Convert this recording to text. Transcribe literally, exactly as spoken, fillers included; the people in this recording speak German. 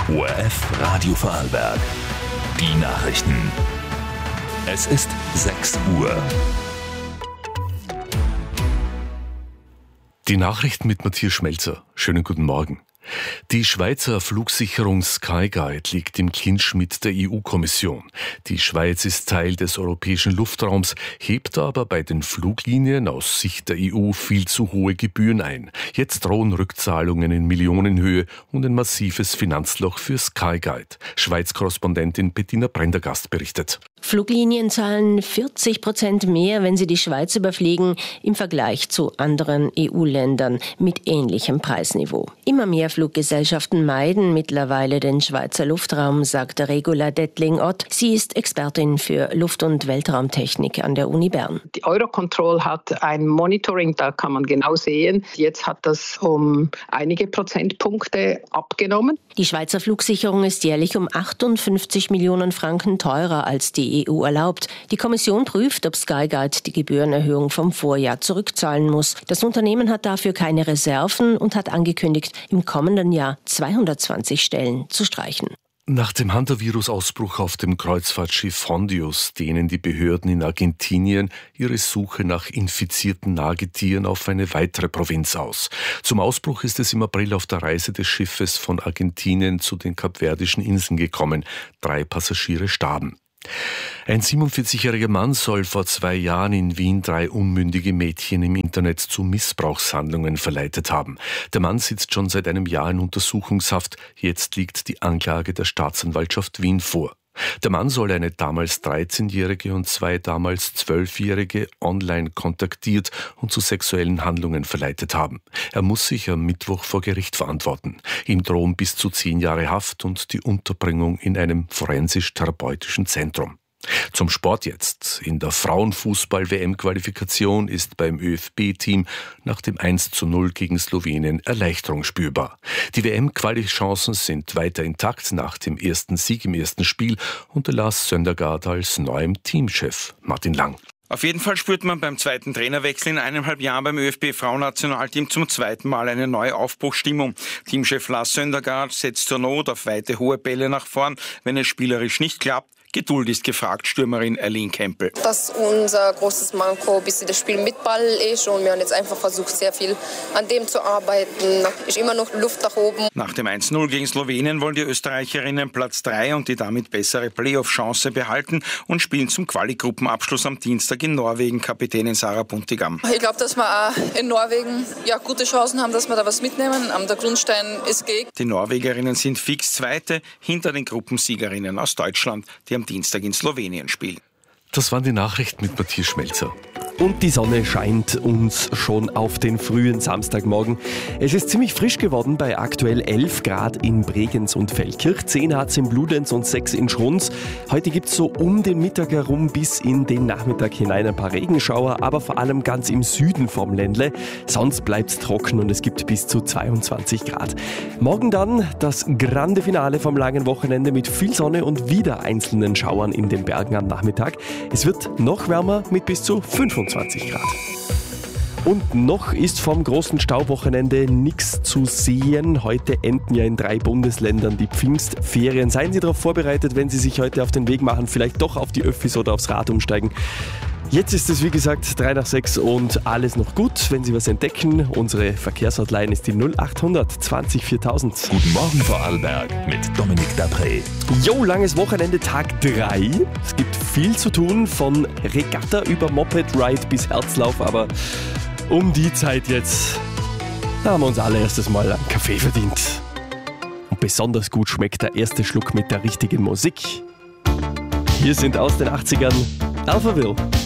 O R F Radio Vorarlberg. Die Nachrichten. Es ist sechs Uhr. Die Nachrichten mit Matthias Schmelzer. Schönen guten Morgen. Die Schweizer Flugsicherung Skyguide liegt im Clinch mit der E U-Kommission. Die Schweiz ist Teil des europäischen Luftraums, hebt aber bei den Fluglinien aus Sicht der E U viel zu hohe Gebühren ein. Jetzt drohen Rückzahlungen in Millionenhöhe und ein massives Finanzloch für Skyguide. Schweiz-Korrespondentin Bettina Prendergast berichtet. Fluglinien zahlen vierzig Prozent mehr, wenn sie die Schweiz überfliegen, im Vergleich zu anderen E U-Ländern mit ähnlichem Preisniveau. Immer mehr Fluggesellschaften meiden mittlerweile den Schweizer Luftraum, sagt Regula Dettling-Ott. Sie ist Expertin für Luft- und Weltraumtechnik an der Uni Bern. Die Eurocontrol hat ein Monitoring, da kann man genau sehen. Jetzt hat das um einige Prozentpunkte abgenommen. Die Schweizer Flugsicherung ist jährlich um achtundfünfzig Millionen Franken teurer als die E U erlaubt. Die Kommission prüft, ob Skyguide die Gebührenerhöhung vom Vorjahr zurückzahlen muss. Das Unternehmen hat dafür keine Reserven und hat angekündigt, im kommenden Jahr zweihundertzwanzig Stellen zu streichen. Nach dem Hantavirus-Ausbruch auf dem Kreuzfahrtschiff Hondius dehnen die Behörden in Argentinien ihre Suche nach infizierten Nagetieren auf eine weitere Provinz aus. Zum Ausbruch ist es im April auf der Reise des Schiffes von Argentinien zu den Kapverdischen Inseln gekommen. Drei Passagiere starben. Ein siebenundvierzigjähriger Mann soll vor zwei Jahren in Wien drei unmündige Mädchen im Internet zu Missbrauchshandlungen verleitet haben. Der Mann sitzt schon seit einem Jahr in Untersuchungshaft. Jetzt liegt die Anklage der Staatsanwaltschaft Wien vor. Der Mann soll eine damals dreizehnjährige und zwei damals zwölfjährige online kontaktiert und zu sexuellen Handlungen verleitet haben. Er muss sich am Mittwoch vor Gericht verantworten. Ihm drohen bis zu zehn Jahre Haft und die Unterbringung in einem forensisch-therapeutischen Zentrum. Zum Sport jetzt. In der Frauenfußball-W M-Qualifikation ist beim Ö F B-Team nach dem eins zu null gegen Slowenien Erleichterung spürbar. Die W M-Quali-Chancen sind weiter intakt nach dem ersten Sieg im ersten Spiel unter Lars Søndergaard als neuem Teamchef. Martin Lang. Auf jeden Fall spürt man beim zweiten Trainerwechsel in eineinhalb Jahren beim Ö F B-Frauennationalteam zum zweiten Mal eine neue Aufbruchsstimmung. Teamchef Lars Søndergaard setzt zur Not auf weite, hohe Bälle nach vorn, wenn es spielerisch nicht klappt. Geduld ist gefragt, Stürmerin Erlin Kempel. Dass unser großes Manko ein bisschen das Spiel mit Ball ist und wir haben jetzt einfach versucht, sehr viel an dem zu arbeiten. Ist immer noch Luft nach oben. Nach dem eins zu null gegen Slowenien wollen die Österreicherinnen Platz drei und die damit bessere Playoff-Chance behalten und spielen zum Quali-Gruppenabschluss am Dienstag in Norwegen. Kapitänin Sarah Buntigam. Ich glaube, dass wir auch in Norwegen ja, gute Chancen haben, dass wir da was mitnehmen. Der Grundstein ist gegen. Die Norwegerinnen sind fix Zweite hinter den Gruppensiegerinnen aus Deutschland, die am Dienstag in Slowenien spielen. Das waren die Nachrichten mit Matthias Schmelzer. Und die Sonne scheint uns schon auf den frühen Samstagmorgen. Es ist ziemlich frisch geworden bei aktuell elf Grad in Bregenz und Feldkirch, zehn hat es in Bludenz und sechs in Schrunz. Heute gibt es so um den Mittag herum bis in den Nachmittag hinein ein paar Regenschauer, aber vor allem ganz im Süden vom Ländle. Sonst bleibt es trocken und es gibt bis zu zweiundzwanzig Grad. Morgen dann das grande Finale vom langen Wochenende mit viel Sonne und wieder einzelnen Schauern in den Bergen am Nachmittag. Es wird noch wärmer mit bis zu fünfundzwanzig Grad. Und noch ist vom großen Stauwochenende nichts zu sehen. Heute enden ja in drei Bundesländern die Pfingstferien. Seien Sie darauf vorbereitet, wenn Sie sich heute auf den Weg machen, vielleicht doch auf die Öffis oder aufs Rad umsteigen. Jetzt ist es wie gesagt drei nach sechs und alles noch gut, wenn Sie was entdecken. Unsere Verkehrshotline ist die null achthundert zwanzig viertausend. Guten Morgen Vorarlberg mit Dominik Dapré. Jo, langes Wochenende, Tag drei. Es gibt viel zu tun, von Regatta über Moped-Ride bis Herzlauf, aber um die Zeit jetzt, da haben wir uns allererstes Mal einen Kaffee verdient. Und besonders gut schmeckt der erste Schluck mit der richtigen Musik. Hier sind aus den achtzigern Alphaville.